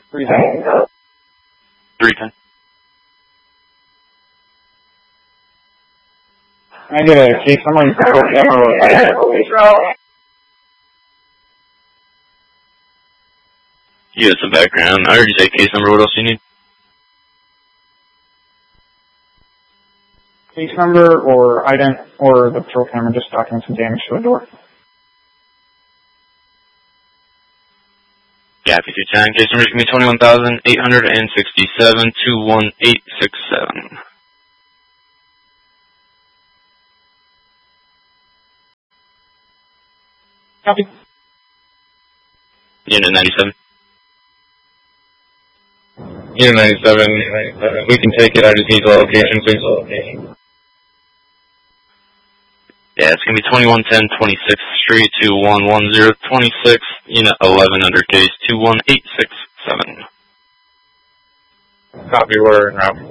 310. 310. I get a case number. You had some background. I heard you say case number. What else do you need? Case number or ident or the patrol camera just documents the damage to the door. Yeah, 5210. Case number is going to be 21,867 21867. Copy. Unit 97. Unit 97. We can take it. I just need the location, please. Yeah, it's going to be 2110 26th Street, 211026, Unit 11 under case 21867. Copy, we're en route.